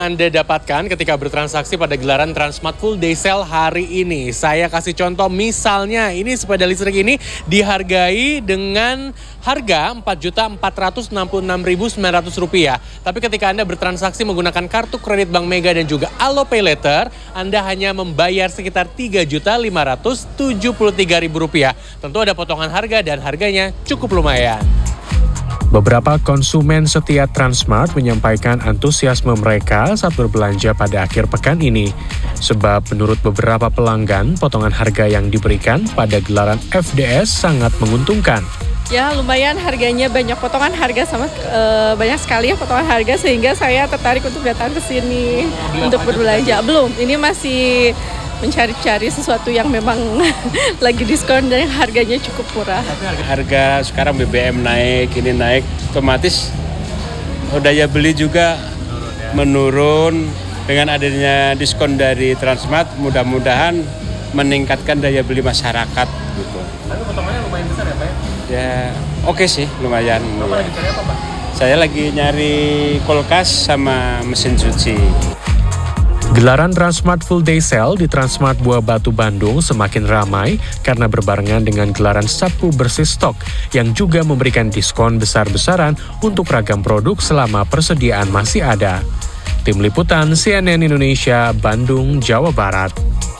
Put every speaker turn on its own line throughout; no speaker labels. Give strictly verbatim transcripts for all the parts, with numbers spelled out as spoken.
Anda dapatkan ketika bertransaksi pada gelaran Transmart Full Day Sale hari ini. Saya kasih contoh, misalnya ini sepeda listrik ini dihargai dengan harga empat juta empat ratus enam puluh enam ribu sembilan ratus rupiah. Tapi ketika Anda bertransaksi menggunakan kartu kredit Bank Mega dan juga Alo Pay Later, Anda hanya membayar sekitar tiga juta lima ratus tujuh puluh tiga ribu rupiah. Tentu ada potongan harga dan harganya cukup lumayan.
Beberapa konsumen setia Transmart menyampaikan antusiasme mereka saat berbelanja pada akhir pekan ini. Sebab menurut beberapa pelanggan, potongan harga yang diberikan pada gelaran F D S sangat menguntungkan.
Ya lumayan, harganya banyak potongan harga sama e, banyak sekali ya potongan harga sehingga saya tertarik untuk datang ke sini untuk berbelanja. Belum, ini masih mencari-cari sesuatu yang memang lagi diskon dan harganya cukup murah.
Harga sekarang B B M naik, ini naik, otomatis daya beli juga menurun. Dengan adanya diskon dari Transmart, mudah-mudahan meningkatkan daya beli masyarakat gitu.
Tapi potongannya lumayan besar ya Pak ya?
Ya oke okay sih, lumayan.
Bapak lagi cari apa Pak?
Saya lagi nyari kulkas sama mesin cuci.
Gelaran Transmart Full Day Sale di Transmart Buah Batu Bandung semakin ramai karena berbarengan dengan gelaran sapu bersih stok yang juga memberikan diskon besar-besaran untuk ragam produk selama persediaan masih ada. Tim Liputan C N N Indonesia, Bandung, Jawa Barat.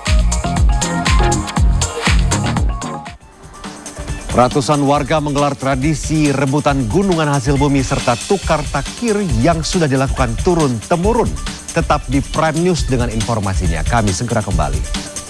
Ratusan warga menggelar tradisi rebutan gunungan hasil bumi serta tukar takir yang sudah dilakukan turun-temurun. Tetap di Prime News dengan informasinya. Kami segera kembali.